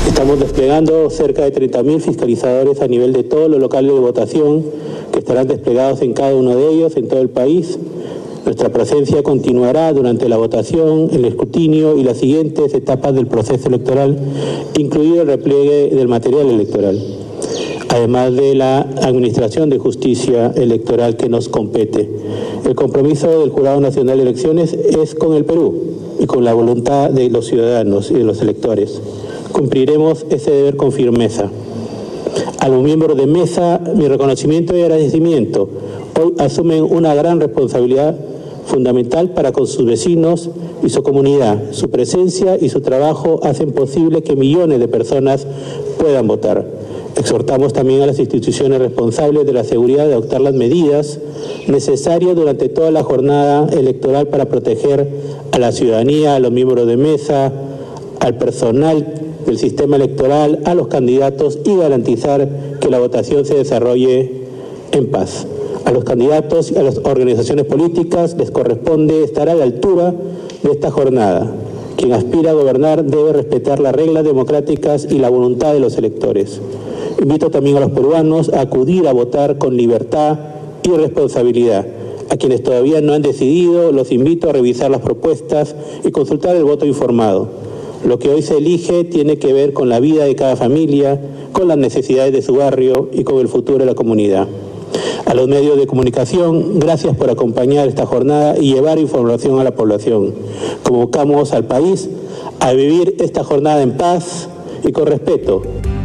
Estamos desplegando cerca de 30.000 fiscalizadores a nivel de todos los locales de votación que estarán desplegados en cada uno de ellos en todo el país. Nuestra presencia continuará durante la votación, el escrutinio y las siguientes etapas del proceso electoral, incluido el repliegue del material electoral, además de la administración de justicia electoral que nos compete. El compromiso del Jurado Nacional de Elecciones es con el Perú y con la voluntad de los ciudadanos y de los electores. Cumpliremos ese deber con firmeza. A los miembros de mesa, mi reconocimiento y agradecimiento. Hoy asumen una gran responsabilidad fundamental para con sus vecinos y su comunidad. Su presencia y su trabajo hacen posible que millones de personas puedan votar. Exhortamos también a las instituciones responsables de la seguridad de adoptar las medidas necesarias durante toda la jornada electoral para proteger a la ciudadanía, a los miembros de mesa, al personal del sistema electoral, a los candidatos y garantizar que la votación se desarrolle en paz. A los candidatos y a las organizaciones políticas les corresponde estar a la altura de esta jornada. Quien aspira a gobernar debe respetar las reglas democráticas y la voluntad de los electores. Invito también a los peruanos a acudir a votar con libertad y responsabilidad. A quienes todavía no han decidido, los invito a revisar las propuestas y consultar el voto informado. Lo que hoy se elige tiene que ver con la vida de cada familia, con las necesidades de su barrio y con el futuro de la comunidad. A los medios de comunicación, gracias por acompañar esta jornada y llevar información a la población. Convocamos al país a vivir esta jornada en paz y con respeto.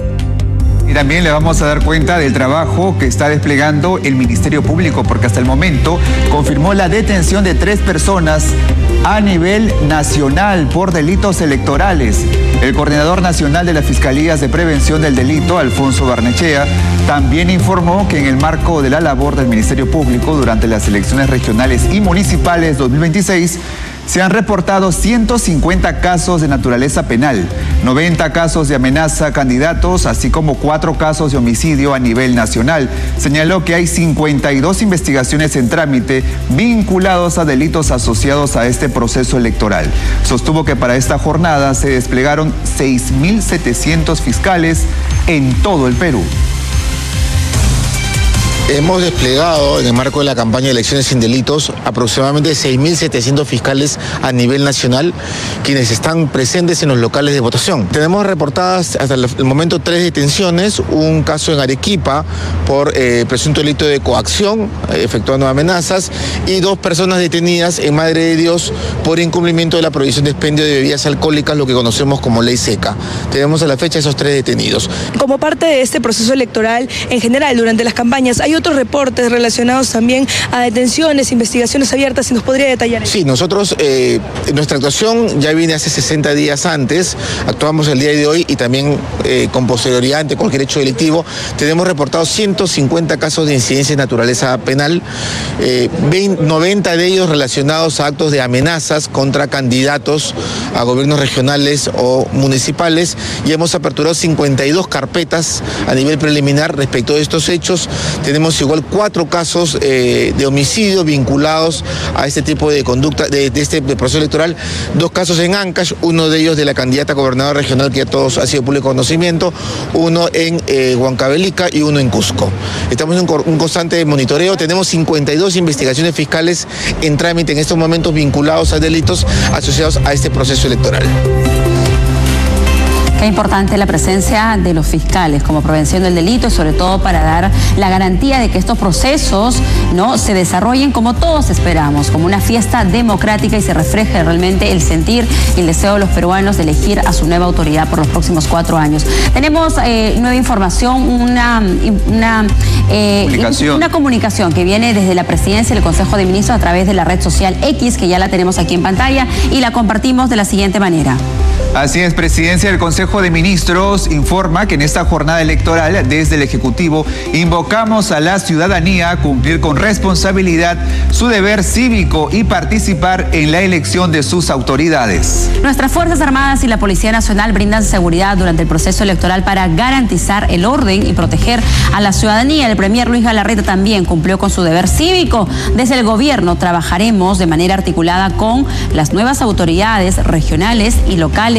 Y también le vamos a dar cuenta del trabajo que está desplegando el Ministerio Público, porque hasta el momento confirmó la detención de 3 personas a nivel nacional por delitos electorales. El coordinador nacional de las Fiscalías de Prevención del Delito, Alfonso Barnechea, también informó que en el marco de la labor del Ministerio Público durante las elecciones regionales y municipales 2026, se han reportado 150 casos de naturaleza penal, 90 casos de amenaza a candidatos, así como 4 casos de homicidio a nivel nacional. Señaló que hay 52 investigaciones en trámite vinculados a delitos asociados a este proceso electoral. Sostuvo que para esta jornada se desplegaron 6.700 fiscales en todo el Perú. Hemos desplegado en el marco de la campaña de elecciones sin delitos aproximadamente 6.700 fiscales a nivel nacional, quienes están presentes en los locales de votación. Tenemos reportadas hasta el momento 3 detenciones, un caso en Arequipa por presunto delito de coacción, efectuando amenazas, y 2 personas detenidas en Madre de Dios por incumplimiento de la prohibición de expendio de bebidas alcohólicas, lo que conocemos como ley seca. Tenemos a la fecha esos 3 detenidos. Como parte de este proceso electoral en general durante las campañas, ¿hay otros reportes relacionados también a detenciones, investigaciones abiertas? Si nos podría detallar. Sí, nosotros, nuestra actuación ya viene hace 60 días antes, actuamos el día de hoy y también con posterioridad ante cualquier hecho delictivo. Tenemos reportados 150 casos de incidencia de naturaleza penal, 90 de ellos relacionados a actos de amenazas contra candidatos a gobiernos regionales o municipales, y hemos aperturado 52 carpetas a nivel preliminar respecto de estos hechos. Tenemos igual 4 casos de homicidio vinculados a este tipo de conducta, de este proceso electoral, 2 casos en Ancash, uno de ellos de la candidata a gobernadora regional que a todos ha sido público conocimiento, uno en Huancavelica y uno en Cusco. Estamos en un constante monitoreo, tenemos 52 investigaciones fiscales en trámite en estos momentos vinculados a delitos asociados a este proceso electoral. Qué importante la presencia de los fiscales como prevención del delito y sobre todo para dar la garantía de que estos procesos no se desarrollen como todos esperamos, como una fiesta democrática y se refleje realmente el sentir y el deseo de los peruanos de elegir a su nueva autoridad por los próximos 4 años. Tenemos nueva información, una comunicación que viene desde la Presidencia del Consejo de Ministros a través de la red social X, que ya la tenemos aquí en pantalla y la compartimos de la siguiente manera. Así es, Presidencia del Consejo de Ministros informa que en esta jornada electoral desde el Ejecutivo invocamos a la ciudadanía a cumplir con responsabilidad su deber cívico y participar en la elección de sus autoridades. Nuestras Fuerzas Armadas y la Policía Nacional brindan seguridad durante el proceso electoral para garantizar el orden y proteger a la ciudadanía. El premier Luis Galarreta también cumplió con su deber cívico. Desde el gobierno trabajaremos de manera articulada con las nuevas autoridades regionales y locales